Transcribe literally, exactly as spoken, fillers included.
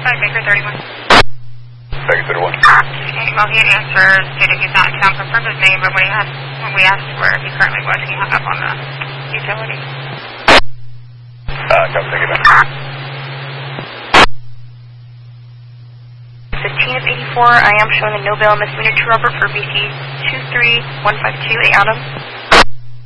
five, Baker thirty-one. Baker thirty-one. Okay, well, he answered, stated he's not in town, confirmed his name, but when, he asked, when we asked where he currently was, he hung up on the utility. Uh, copy, thank you, man. fifteen of eighty-four, I am showing a no bail misdemeanor to Robert for B C two three one five two, A Adams.